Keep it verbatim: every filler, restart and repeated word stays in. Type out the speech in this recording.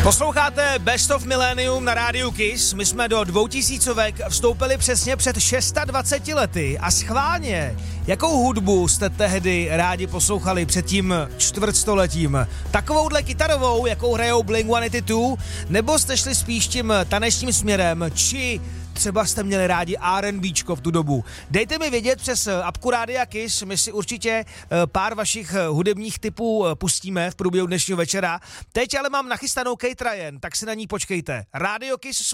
Posloucháte Best of Millennium na rádiu Kiss. My jsme do dvoutisícovek vstoupili přesně před dvaceti šesti lety a schválně, jakou hudbu jste tehdy rádi poslouchali před tím čtvrtstoletím? Takovouhle kytarovou, jakou hrajou Blink sto osmdesát dva, nebo jste šli spíš tím tanečním směrem, či třeba jste měli rádi R and Bčko v tu dobu? Dejte mi vědět přes apku Rádia Kiss, my si určitě pár vašich hudebních tipů pustíme v průběhu dnešního večera. Teď ale mám nachystanou Kate Ryan, tak si na ní počkejte. Rádio Kiss